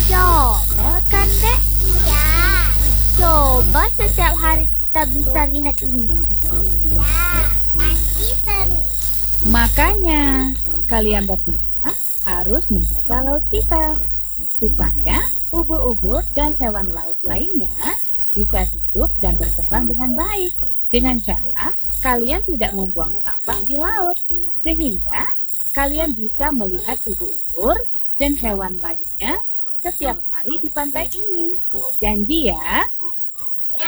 Comel kan, Dek? Iya, Coba setiap hari kita bisa lihat ini. iya, pasti seru. Makanya, kalian berdua harus menjaga laut kita, supaya ubur-ubur dan hewan laut lainnya bisa hidup dan berkembang dengan baik. Dengan cara kalian tidak membuang sampah di laut, sehingga kalian bisa melihat ubur-ubur dan hewan lainnya setiap hari di pantai ini. Janji ya?